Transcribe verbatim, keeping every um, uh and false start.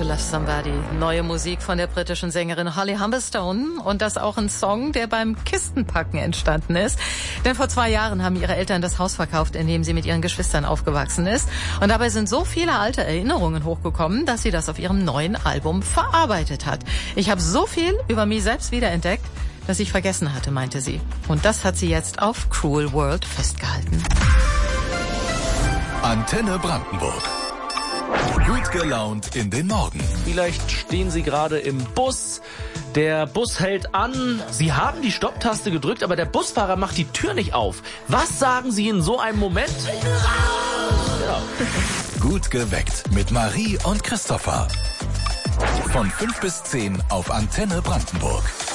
to Love Somebody. Neue Musik von der britischen Sängerin Holly Humberstone und das auch ein Song, der beim Kistenpacken entstanden ist. Denn vor zwei Jahren haben ihre Eltern das Haus verkauft, in dem sie mit ihren Geschwistern aufgewachsen ist. Und dabei sind so viele alte Erinnerungen hochgekommen, dass sie das auf ihrem neuen Album verarbeitet hat. Ich habe so viel über mich selbst wiederentdeckt, dass ich vergessen hatte, meinte sie. Und das hat sie jetzt auf Cruel World festgehalten. Antenne Brandenburg. Gut gelaunt in den Morgen. Vielleicht stehen Sie gerade im Bus. Der Bus hält an. Sie haben die Stopptaste gedrückt, aber der Busfahrer macht die Tür nicht auf. Was sagen Sie in so einem Moment? Ja. Gut geweckt mit Marie und Christopher. Von fünf bis zehn auf Antenne Brandenburg.